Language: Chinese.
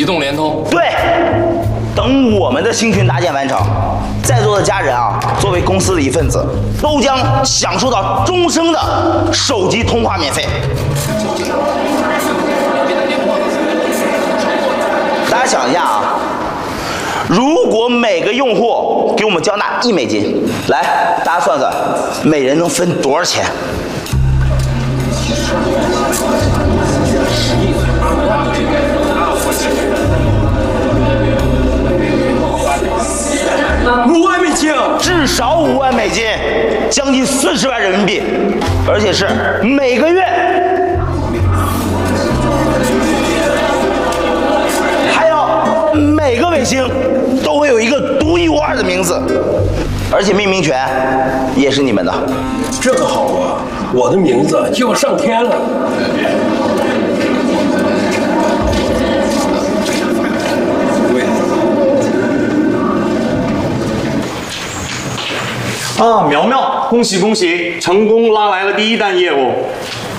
移动联通。 对，等我们的星群搭建完成，在座的家人啊，作为公司的一份子，都将享受到终生的手机通话免费。大家想一下啊，如果每个用户给我们交纳$1，来，大家算算，每人能分多少钱？ 5万美金， 至少5万美金，将近40万人民币，而且是每个月。还有每个卫星都会有一个独一无二的名字，而且命名权也是你们的。 这个好啊，我的名字就要上天了。 啊，苗苗，恭喜恭喜，成功拉来了第1单业务。